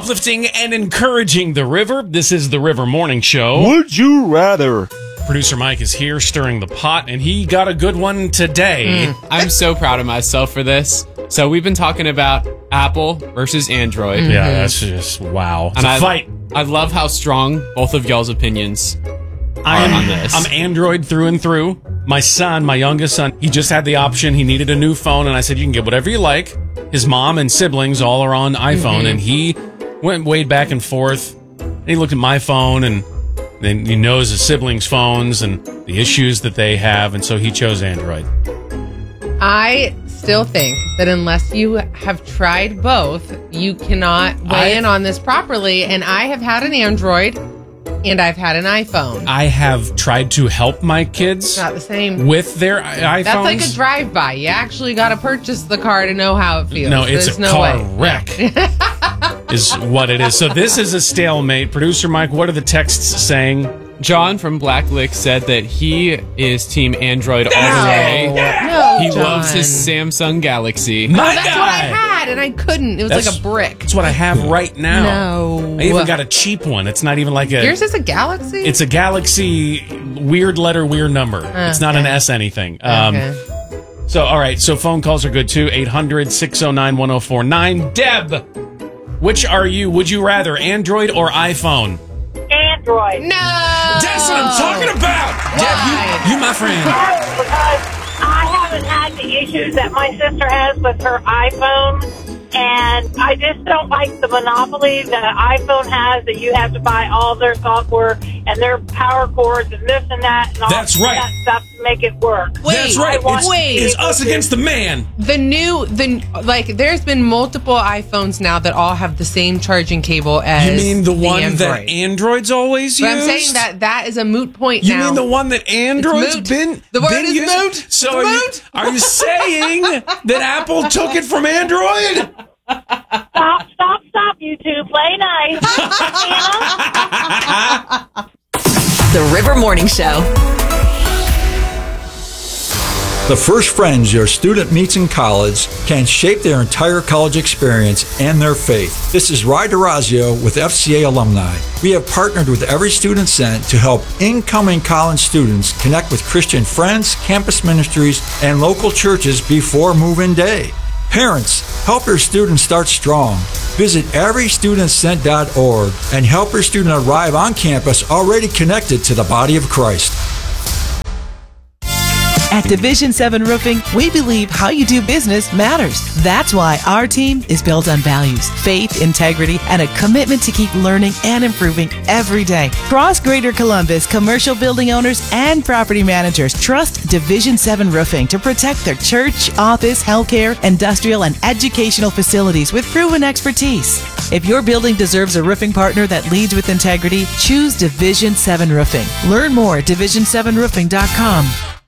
uplifting and encouraging the river. This is the River Morning Show. Would you rather? Producer Mike is here stirring the pot, and he got a good one today. I'm so proud of myself for this. So we've been talking about Apple versus Android. Yeah, that's just wow. It's a fight. I love how strong both of y'all's opinions are on this. I'm Android through and through. My son, my youngest son, he just had the option. He needed a new phone, and I said, you can get whatever you like. His mom and siblings all are on iPhone, and he weighed back and forth. And he looked at my phone, and then he knows his siblings' phones and the issues that they have, and so he chose Android. I still think that unless you have tried both, you cannot weigh in on this properly. And I have had an Android, and I've had an iPhone. I have tried to help my kids Not the same. with their iPhones. That's like a drive-by. You actually got to purchase the car to know how it feels. No, it's There's a no car way. wreck is what it is. So this is a stalemate. Producer Mike, what are the texts saying? John from Blacklick said that he is team Android all the way. No, He John. loves his Samsung Galaxy. My That's guy! what I had, and I couldn't. It was like a brick. That's what I have right now. No. I even got a cheap one. It's not even like a... Yours is a Galaxy? It's a Galaxy weird letter, weird number. It's not an S anything. Okay. So, all right. So phone calls are good too. 800-609-1049. Deb, which are you? Would you rather Android or iPhone? Android. No! That's what I'm talking about. Deb, you my friend. Because I haven't had the issues that my sister has with her iPhone, and I just don't like the monopoly that iPhone has, that you have to buy all their software and their power cords and this and that and all That's right. that stuff to make it work. That's right. It's us against the man. There's been multiple iPhones now that all have the same charging cable as You mean the one Android. that Android's always But used? I'm saying that is a moot point You now. mean the one that Android's moot. been The word been is using? moot. So It's are you saying that Apple took it from Android? Stop, you two. Play nice. The River Morning Show. The first friends your student meets in college can shape their entire college experience and their faith. This is Ry DeRazio with FCA Alumni. We have partnered with Every Student Sent to help incoming college students connect with Christian friends, campus ministries, and local churches before move-in day. Parents, help your students start strong. Visit everystudentsent.org and help your student arrive on campus already connected to the body of Christ. At Division 7 Roofing, we believe how you do business matters. That's why our team is built on values, faith, integrity, and a commitment to keep learning and improving every day. Across Greater Columbus, commercial building owners and property managers trust Division 7 Roofing to protect their church, office, healthcare, industrial, and educational facilities with proven expertise. If your building deserves a roofing partner that leads with integrity, choose Division 7 Roofing. Learn more at division7roofing.com.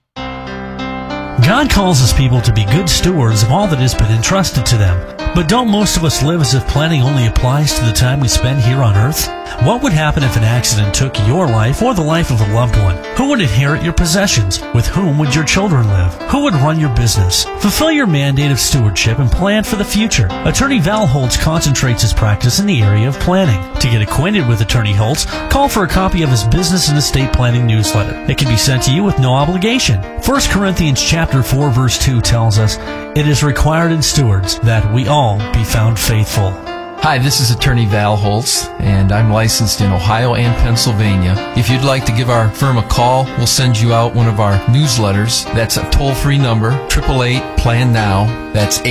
God calls us people to be good stewards of all that has been entrusted to them. But don't most of us live as if planning only applies to the time we spend here on Earth? What would happen if an accident took your life or the life of a loved one? Who would inherit your possessions? With whom would your children live? Who would run your business? Fulfill your mandate of stewardship and plan for the future. Attorney Val Holtz concentrates his practice in the area of planning. To get acquainted with Attorney Holtz, call for a copy of his business and estate planning newsletter. It can be sent to you with no obligation. 1 Corinthians chapter 4 verse 2 tells us, "It is required in stewards that we all be found faithful." Hi, this is Attorney Val Holtz, and I'm licensed in Ohio and Pennsylvania. If you'd like to give our firm a call, we'll send you out one of our newsletters. That's a toll-free number, 888-PLAN-NOW. That's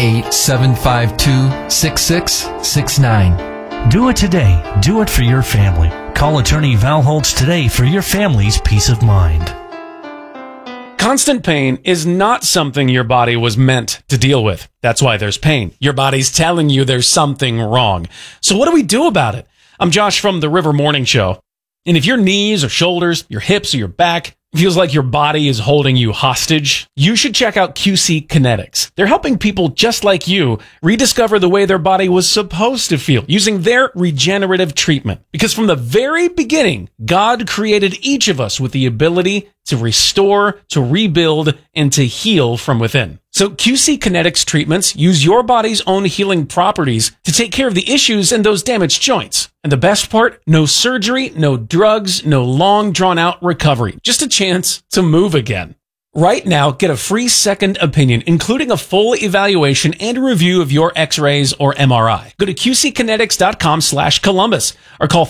888-752-6669. Do it today. Do it for your family. Call Attorney Val Holtz today for your family's peace of mind. Constant pain is not something your body was meant to deal with. That's why there's pain. Your body's telling you there's something wrong. So what do we do about it? I'm Josh from the River Morning Show. And if your knees or shoulders, your hips or your back feels like your body is holding you hostage, you should check out QC Kinetics. They're helping people just like you rediscover the way their body was supposed to feel using their regenerative treatment. Because from the very beginning, God created each of us with the ability to restore, to rebuild, and to heal from within. So QC Kinetics treatments use your body's own healing properties to take care of the issues in those damaged joints. And the best part, no surgery, no drugs, no long drawn out recovery, just a chance to move again. Right now, get a free second opinion, including a full evaluation and a review of your x-rays or MRI. Go to qckinetics.com/Columbus or call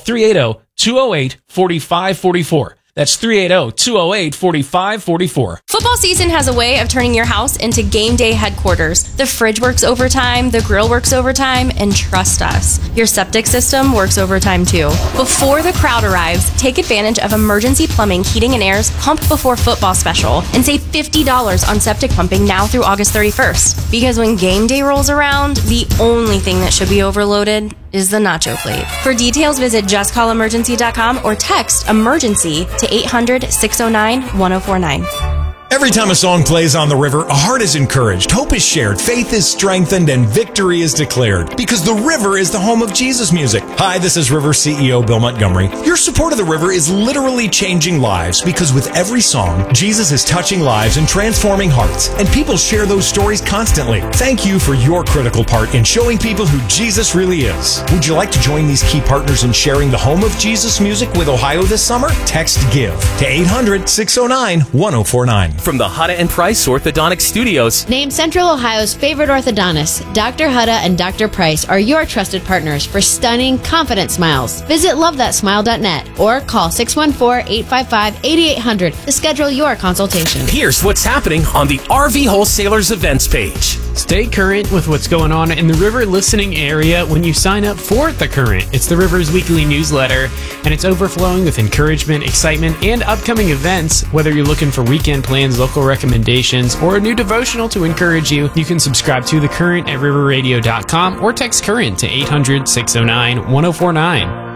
380-208-4544. That's 380-208-4544. Football season has a way of turning your house into game day headquarters. The fridge works overtime, the grill works overtime, and trust us, your septic system works overtime too. Before the crowd arrives, take advantage of Emergency Plumbing Heating and Air's Pump Before Football special and save $50 on septic pumping now through August 31st. Because when game day rolls around, the only thing that should be overloaded is the nacho plate. For details, visit justcallemergency.com or text emergency to 800-609-1049. Every time a song plays on the river, a heart is encouraged, hope is shared, faith is strengthened, and victory is declared. Because the river is the home of Jesus music. Hi, this is River CEO Bill Montgomery. Your support of the river is literally changing lives because with every song, Jesus is touching lives and transforming hearts. And people share those stories constantly. Thank you for your critical part in showing people who Jesus really is. Would you like to join these key partners in sharing the home of Jesus music with Ohio this summer? Text GIVE to 800-609-1049. From the Hutta and Price Orthodontic Studios. Named Central Ohio's favorite orthodontists, Dr. Hutta and Dr. Price are your trusted partners for stunning, confident smiles. Visit lovethatsmile.net or call 614-855-8800 to schedule your consultation. Here's what's happening on the RV Wholesalers events page. Stay current with what's going on in the River listening area when you sign up for The Current. It's the River's weekly newsletter, and it's overflowing with encouragement, excitement, and upcoming events. Whether you're looking for weekend plans, local recommendations, or a new devotional to encourage you, you can subscribe to The Current at riverradio.com or text Current to 800-609-1049.